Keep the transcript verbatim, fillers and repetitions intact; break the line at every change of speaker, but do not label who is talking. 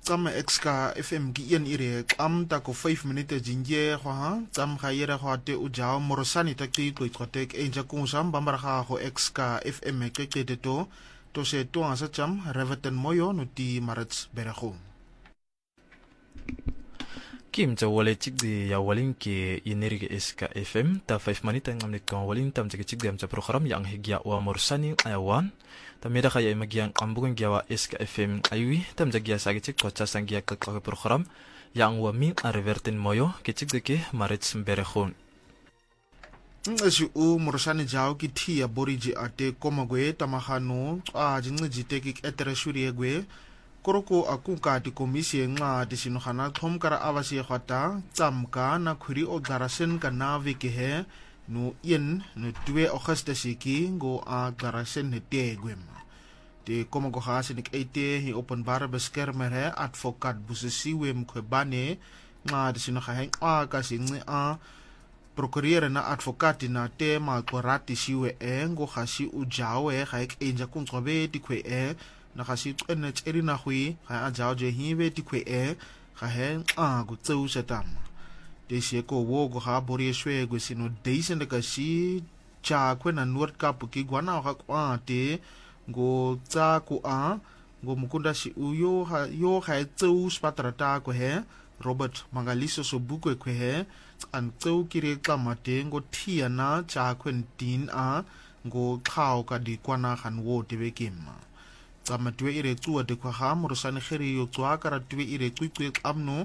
Tsam exka F M ki ien ire am ta ko five minute jinje ho ha tsam ga ire ho te u jao morosani ta ki ko ikotek enja kung sam bambar ga ho exka F M ke ke te to to se to asa cham revetan moyo no ti marats berago
Kim cha wale chik di ya walin ke ineri ke eska F M ta five minute ngam ne kan walin tam chik chik dem cha program yang higya wa morosani ayawan ta meda kaya magiang ambugun gyawa eska F M aywi tam jagya sagi chik ko cha sangya ka ka program yang wa min a revertin moyo ke chik de ke marits berehon
Ngashu u morosani jao ki thi ya boriji ate komagwe tamahano a jingi jite ki etere shuri egwe koroko akuka di komisi nga di sinuhana thom kara awasi khata chamka na khuri o garasen ka na vike he no yen no twe August siki go a garasen he te gwem de komago hasenik ete hi open bar beskermer he advokat busesi wem khobane nga di sinuha he a ka singi a procureur na advocati na te ma korati siwe e ngo khasi u jawe khaik enja kun qobe di khwe e na khasi tsene tseri na hui ga a jaw je hiwe ti khwe e ga he a go tseu setam de se ko wo go ha bori shwe go sino deisen de kasi cha khwe na nord ka pu ki gwana ga kwa te go tsa ku a go mukunda si uyo ha yo ga tseu spatrata ko he Robert Mangaliso so buko khwe he an tseu kire klamate go thia na cha khwen tin a go khao ka di kwana khan wo te be kim Tama tue ire tua de kwa ha morosani kheri yo tua kara tue ire kui kui amno